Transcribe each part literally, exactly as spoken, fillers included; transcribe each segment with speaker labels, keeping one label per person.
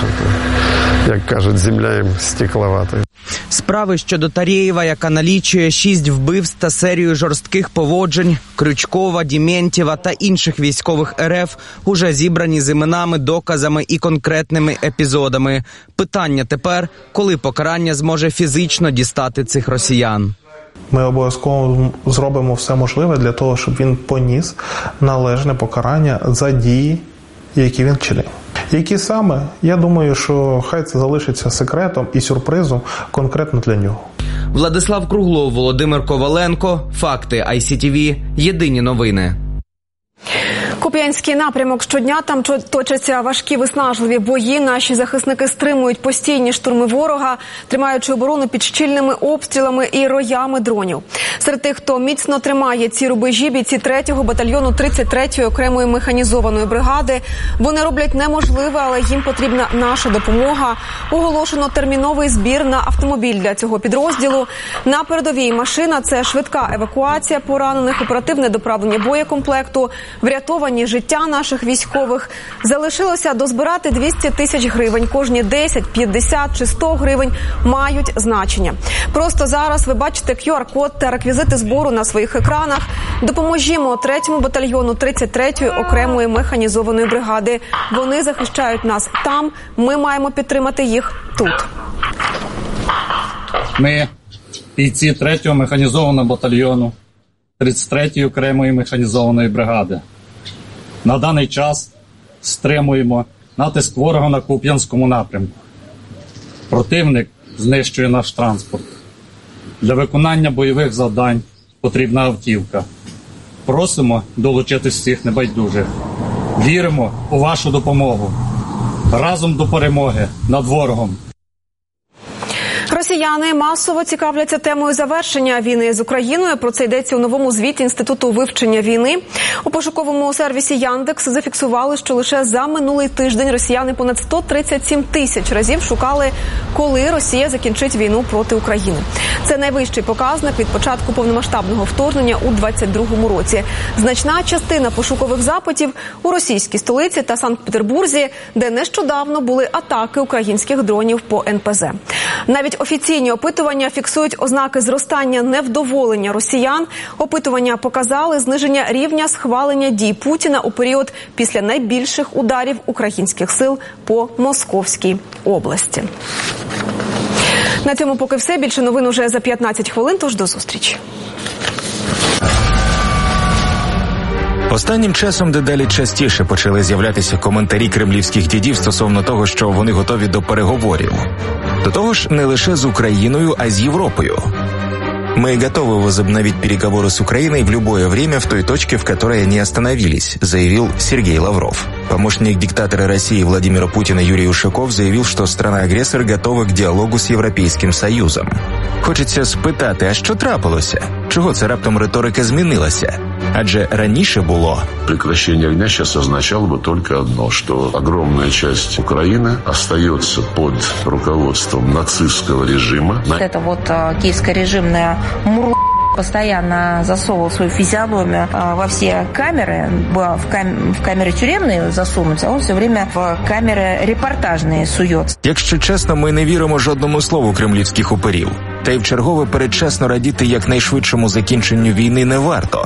Speaker 1: залишити. Як кажуть, земля їм стекловата.
Speaker 2: Справи щодо Тарєєва, яка налічує шість вбивств та серію жорстких поводжень, Крючкова, Дементьєва та інших військових РФ уже зібрані з іменами, доказами і конкретними епізодами. Питання тепер, коли покарання зможе фізично дістати цих росіян.
Speaker 3: Ми обов'язково зробимо все можливе для того, щоб він поніс належне покарання за дії, які він вчинив. Які саме, я думаю, що хай це залишиться секретом і сюрпризом конкретно для нього.
Speaker 2: Владислав Круглов, Володимир Коваленко, Факти ай сі ті ві, єдині новини.
Speaker 4: Куп'янський напрямок. Щодня там точаться важкі виснажливі бої. Наші захисники стримують постійні штурми ворога, тримаючи оборону під щільними обстрілами і роями дронів. Серед тих, хто міцно тримає ці рубежі, бійці третього батальйону тридцять третьої окремої механізованої бригади. Вони роблять неможливе, але їм потрібна наша допомога. Оголошено терміновий збір на автомобіль для цього підрозділу. На передовій машина – це швидка евакуація поранених, оперативне доправлення боєкомплекту, врятовані життя наших військових. Залишилося дозбирати двісті тисяч гривень. Кожні десять, п'ятдесят чи сто гривень мають значення. Просто зараз ви бачите кю ар-код та реквізити збору на своїх екранах. Допоможімо третьому батальйону тридцять третьої окремої механізованої бригади. Вони захищають нас там, ми маємо підтримати їх тут.
Speaker 5: Ми, бійці третього механізованого батальйону тридцять третьої окремої механізованої бригади, на даний час стримуємо натиск ворога на Куп'янському напрямку. Противник знищує наш транспорт. Для виконання бойових завдань потрібна автівка. Просимо долучитись всіх небайдужих. Віримо у вашу допомогу. Разом до перемоги над ворогом.
Speaker 4: Росіяни масово цікавляться темою завершення війни з Україною. Про це йдеться у новому звіті Інституту вивчення війни. У пошуковому сервісі Яндекс зафіксували, що лише за минулий тиждень росіяни понад сто тридцять сім тисяч разів шукали, коли Росія закінчить війну проти України. Це найвищий показник від початку повномасштабного вторгнення у двадцять другому році. Значна частина пошукових запитів у російській столиці та Санкт-Петербурзі, де нещодавно були атаки українських дронів по ен пе зе. Навіть офіційні опитування фіксують ознаки зростання невдоволення росіян. Опитування показали зниження рівня схвалення дій Путіна у період після найбільших ударів українських сил по Московській області. На цьому поки все. Більше новин уже за п'ятнадцять хвилин, тож до зустрічі.
Speaker 6: Останнім часом дедалі частіше почали з'являтися коментарі кремлівських дідів стосовно того, що вони готові до переговорів. До того ж, не лише з Україною, а й з Європою. «Мы готовы возобновить переговоры с Украиной в любое время в той точке, в которой они остановились», заявил Сергей Лавров. Помощник диктатора России Владимира Путина Юрий Ушаков заявил, що страна-агресор готова к діалогу з Європейським Союзом. Хочеться спитати, а що трапилося? Чого це раптом риторика змінилася? Адже раніше було.
Speaker 7: Прекращение огня сейчас означало бы только одно, что огромная часть Украины остается под руководством нацистского режима.
Speaker 8: Это вот а, киевско-режимная мур... постоянно засовывал свою физиономию а, во все камеры, в, кам... в камеры тюремные засунуть, а он все время в камеры репортажные сует.
Speaker 6: Якщо чесно, ми не віримо жодному слову кремлівських упирів. Та й вчергове передчасно радіти якнайшвидшому закінченню війни не варто.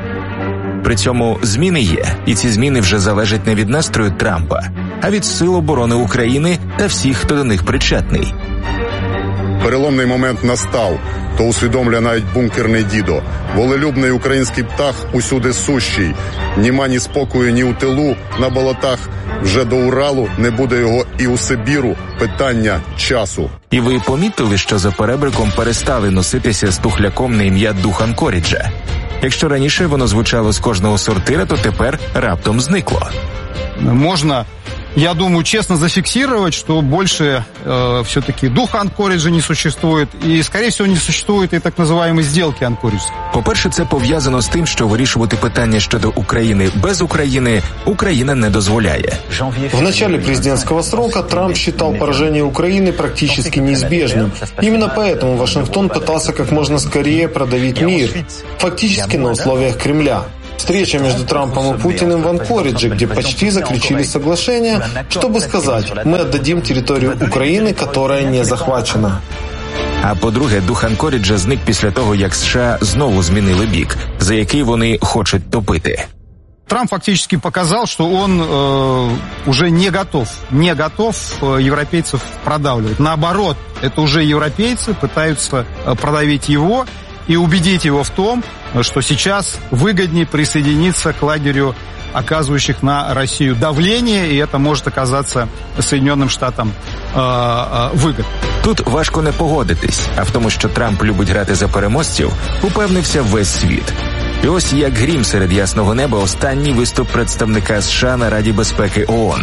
Speaker 6: При цьому зміни є, і ці зміни вже залежать не від настрою Трампа, а від Сил оборони України та всіх, хто до них причетний.
Speaker 9: Переломний момент настав, то усвідомлює навіть бункерний дідо. Волелюбний український птах усюди сущий. Німа ні спокою, ні у тилу, на болотах вже до Уралу, не буде його і у Сибіру. Питання часу.
Speaker 6: І ви помітили, що за перебриком перестали носитися з тухляком на ім'я Духан Коріджа? Якщо раніше воно звучало з кожного сортира, то тепер раптом зникло.
Speaker 10: Можна, я думаю, честно зафиксировать, что больше э, все-таки духа Анкориджа не существует, и, скорее всего, не существует и так называемой сделки Анкориджской.
Speaker 6: По-перше, це пов'язано з тим, що вирішувати питання щодо України без України Україна не дозволяє.
Speaker 3: В начале президентского срока Трамп считал поражение Украины практически неизбежным. Именно поэтому Вашингтон пытался как можно скорее продавить мир, фактически на условиях Кремля.
Speaker 11: Встреча между Трампом и Путиным в Анкоридже, где почти заключили соглашение, чтобы сказать, мы отдадим территорию Украины, которая не захвачена.
Speaker 6: А по-друге, дух Анкоріджа зник після того, як США знову змінили бік, за який вони хочуть топити.
Speaker 10: Трамп фактически показал, что он э, уже не готов, не готов э, европейцев продавливать. Наоборот, это уже европейцы пытаются э, продавить его и убедить его в том, что сейчас выгоднее присоединиться к лагерю оказывающих на Россию давление, и это может оказаться Соединенным Штатам э, э, выгодно.
Speaker 6: Тут важко не погодитись, а в тому, що Трамп любить грати за переможців, упевнився весь світ. І ось як грім серед ясного неба останній виступ представника США на Раді безпеки ООН.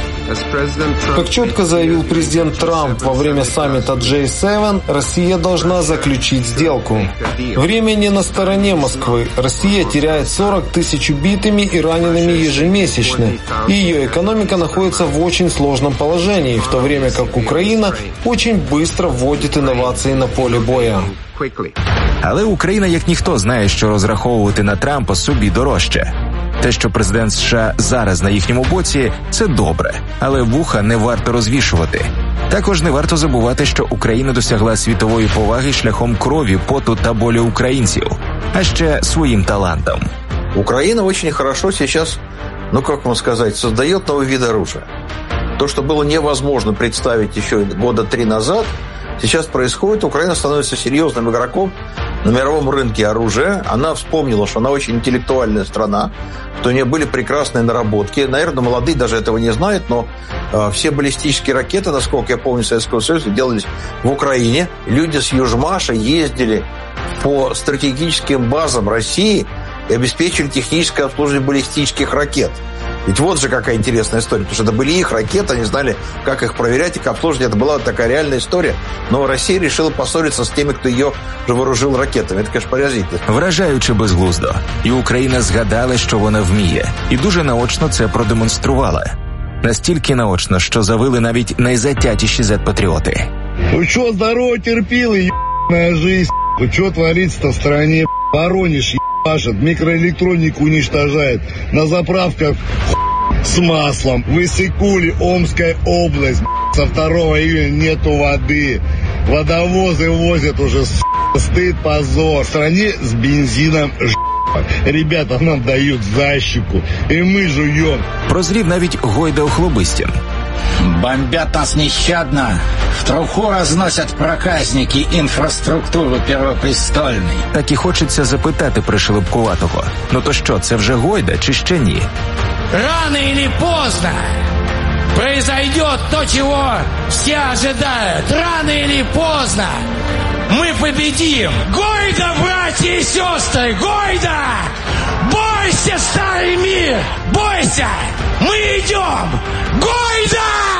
Speaker 11: Как четко заявил президент Трамп во время саммита джей севен, Россия должна заключить сделку. Время не на стороне Москвы. Россия теряет сорок тысяч убитыми и ранеными ежемесячно. И ее экономика находится в очень сложном положении, в то время как Украина очень быстро вводит инновации на поле боя.
Speaker 6: Але Україна, як ніхто, знає, що розраховувати на Трампа собі дорожче. Те, що президент США зараз на їхньому боці, це добре, але вуха не варто розвішувати. Також не варто забувати, що Україна досягла світової поваги шляхом крові, поту та болі українців, а ще своїм талантом.
Speaker 12: Украина очень хорошо сейчас, ну как вам сказать, создает новый вид оружия. То, что было невозможно представить еще года три назад, сейчас происходит. Украина становится серьезным игроком на мировом рынке оружия. Она вспомнила, что она очень интеллектуальная страна, что у нее были прекрасные наработки. Наверное, молодые даже этого не знают, но э, все баллистические ракеты, насколько я помню, Советского Союза, делались в Украине. Люди с Южмаша ездили по стратегическим базам России и обеспечивали техническое обслуживание баллистических ракет. Ведь вот же какая интересная история, потому что это были их ракеты, они знали, как их проверять и как обслуживать. Это была такая реальная история. Но Россия решила поссориться с теми, кто ее же вооружил ракетами. Это, конечно, поразительно.
Speaker 6: Вражаючи безглуздо. І Україна згадала, що вона вміє. І дуже наочно це продемонструвала. Настільки наочно, що завили навіть найзатятіші зет-патріоти.
Speaker 13: Ну що, здорово, терпіли, ебаная жизнь. Ну що твориться-то в стране, Воронеж, ебашит, микроэлектронику уничтожает, на заправках с маслом. В Иссык-Куле, Омская область, со второго июня нету воды. Водовозы возят уже, стыд, позор. В стране с бензином ребята нам дают защику, и мы жуем.
Speaker 6: Прозрів навіть Гойда Охлобыстин.
Speaker 14: Бомбят нас нещадно, в труху разносят проказники інфраструктуру Первопрестольної.
Speaker 6: Так і хочеться запитати пришелепкуватого. Ну то що, це вже Гойда чи ще ні?
Speaker 14: Рано или поздно произойдет то, чего все ожидают. Рано или поздно мы победим. Гойда, братья и сестры, Гойда! Бойся, старый мир! Бойся! Ми йдем! Гойда!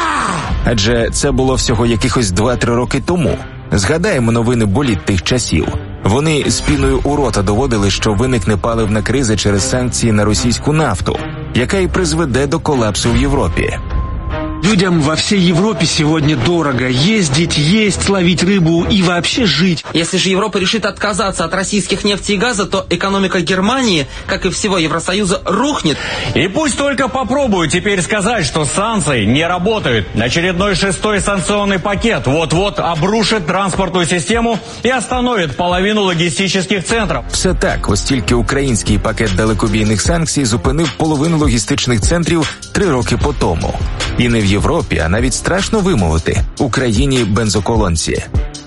Speaker 6: Адже це було всього якихось два-три роки тому. Згадаємо новини боліт тих часів. Вони з піною у рота доводили, що виникне паливна криза через санкції на російську нафту, яка і призведе до колапсу в Європі.
Speaker 15: Людям во всей Европе сегодня дорого ездить, есть, ловить рыбу и вообще жить.
Speaker 2: Если же Европа решит отказаться от российских нефти и газа, то экономика Германии, как и всего Евросоюза, рухнет.
Speaker 16: И пусть только попробуют теперь сказать, что санкции не работают. Очередной шестой санкционный пакет вот-вот обрушит транспортную систему и остановит половину логистических центров.
Speaker 6: Все так, ось тільки український пакет далекобійних санкцій зупинив половину логістичних центрів три роки по тому. І не в Європі, а навіть страшно вимовити – Україні бензоколонці.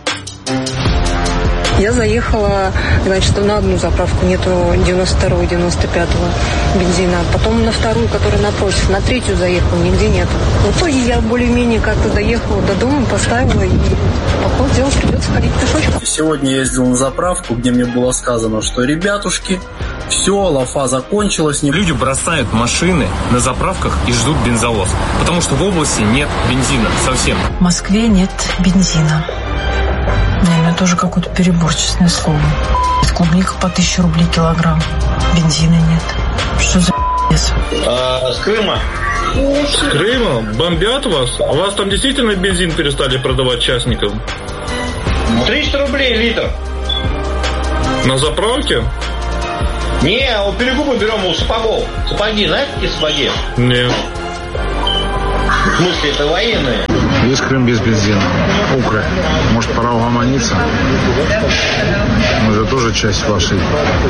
Speaker 17: Я заехала, значит, на одну заправку, нету девяносто второго, девяносто пятого бензина. Потом на вторую, которая напротив, на третью заехала, нигде нету. В итоге я более-менее как-то доехала до дома, поставила, и по ходу дела придется ходить пешочком.
Speaker 18: Сегодня я ездил на заправку, где мне было сказано, что ребятушки, все, лафа закончилась.
Speaker 19: Люди бросают машины на заправках и ждут бензовоз, потому что в области нет бензина совсем.
Speaker 20: В Москве нет бензина. Наверное, тоже какое-то переборческое слово. Клубника по тысяче рублей килограмм. Бензина нет. Что за пи***ц?
Speaker 21: А, с Крыма? С Крыма? Бомбят вас? А вас там действительно бензин перестали продавать частникам?
Speaker 19: триста рублей литр.
Speaker 21: На заправке?
Speaker 1: Не, вот перекупы берем у сапогов. Сапоги, знаете, какие сапоги?
Speaker 21: Нет.
Speaker 1: В смысле, это военные.
Speaker 22: Весь Крым без бензина. Укра. Может, пора угомониться? Мы же тоже часть вашей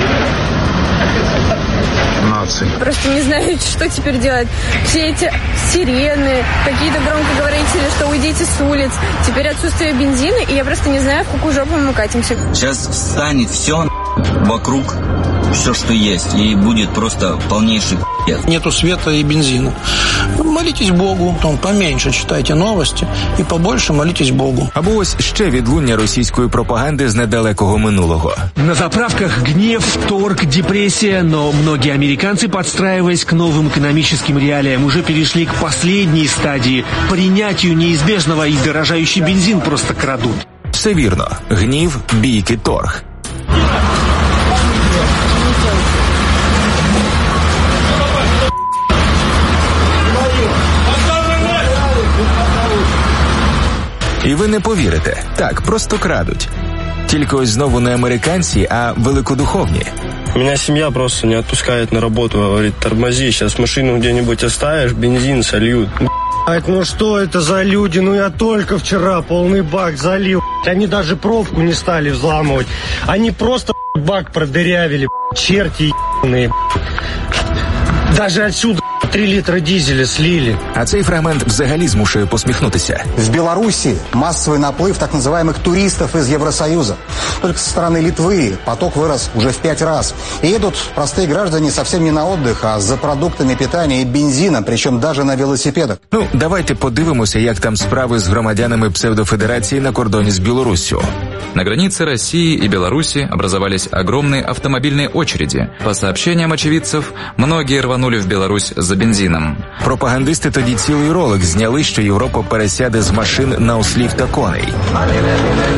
Speaker 22: нации.
Speaker 23: Просто не знаю, что теперь делать. Все эти сирены, какие-то громкоговорители, что уйдите с улиц. Теперь отсутствие бензина, и я просто не знаю, в какую жопу мы катимся.
Speaker 24: Сейчас встанет все вокруг, все, что есть, и будет просто полнейший пи***ц.
Speaker 25: Нету света и бензина. Молитесь Богу, там поменьше читайте новости і побольше молитесь Богу.
Speaker 6: Або ось ще відлуння російської пропаганди з недалекого минулого.
Speaker 15: На заправках гнев, торг, депрессия, но многие американцы, подстраиваясь к новым экономическим реалиям, уже перешли к последней стадии – принятию неизбежного, и дорожающий бензин просто крадут.
Speaker 6: Все вірно. Гнів, бійки, торг. І ви не повірите. Так, просто крадуть. Тільки ось знову не американці, а великодуховні.
Speaker 26: Меня семья просто не отпускает на работу, говорит, тормози, сейчас машину где-нибудь оставишь, бензин сольют.
Speaker 27: Ну что это за люди? Ну я только вчера полный бак залил. Они даже пробку не стали взламывать. Они просто бак продырявили, черти ебаные. Даже отсюда три литра дизеля слили.
Speaker 6: А цей фрагмент взагалі змушує посміхнутися.
Speaker 28: В Беларуси массовый наплыв так называемых туристов из Евросоюза. Только со стороны Литвы поток вырос уже в пять раз. И едут простые граждане совсем не на отдых, а за продуктами питания и бензином, причем даже на велосипедах.
Speaker 6: Ну, давайте подивимося, як там справи з громадянами псевдофедерації на кордоні з Білоруссю.
Speaker 29: На границе России и Беларуси образовались огромные автомобильные очереди. По сообщениям очевидцев, многие рванули в Беларусь за бензином.
Speaker 6: Пропагандисти тоді цілий ролик зняли, що Європа пересяде з машин на ослів та коней.